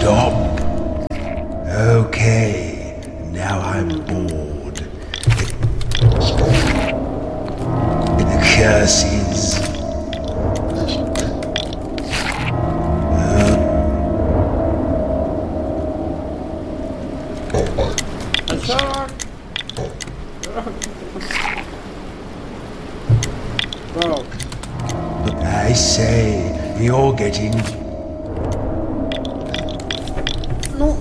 Stop. Okay, now I'm bored. The curse is... Wow. I say, you're getting... Ну...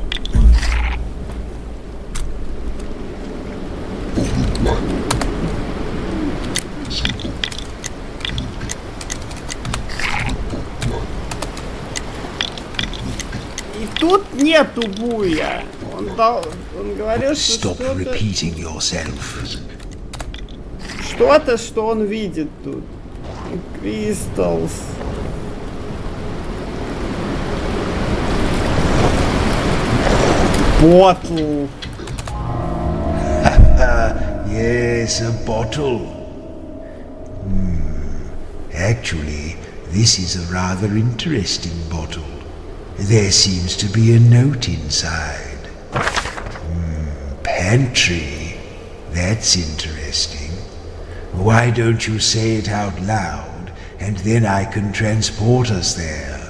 И тут нету буя. Он говорил, что Stop repeating yourself. что-то, что он видит тут. Кристалс. Bottle. Yes, a bottle. Actually, this is a rather interesting bottle. There seems to be a note inside. Pantry. That's interesting. Why don't you say it out loud, and then I can transport us there?